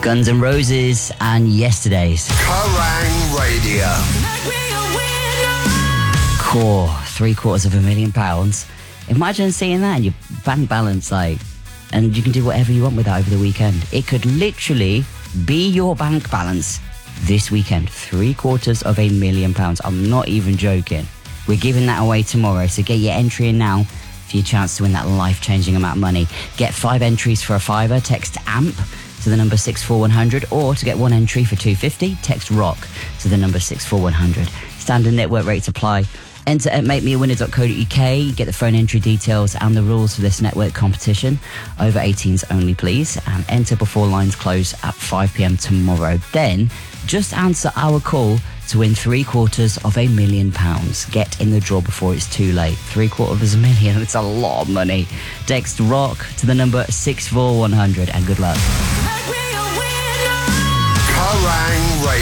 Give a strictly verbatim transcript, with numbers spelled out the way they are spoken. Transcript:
Guns N' Roses and Yesterday's. Kerrang Radio. Core, three quarters of a million pounds. Imagine seeing that and your bank balance, like, and you can do whatever you want with that over the weekend. It could literally be your bank balance this weekend. Three quarters of a million pounds. I'm not even joking. We're giving that away tomorrow, so get your entry in now for your chance to win that life-changing amount of money. Get five entries for a fiver, text AMP to the number six four one hundred, or to get one entry for two fifty, text ROCK to the number six four one hundred. Standard network rates apply. Enter at make me a winner dot co dot uk, get the phone entry details and the rules for this network competition. Over eighteens only, please, and enter before lines close at five p.m. tomorrow. Then, just answer our call to win three quarters of a million pounds. Get in the draw before it's too late. Three quarters of a million, it's a lot of money. Text ROCK to the number six four one hundred, and good luck.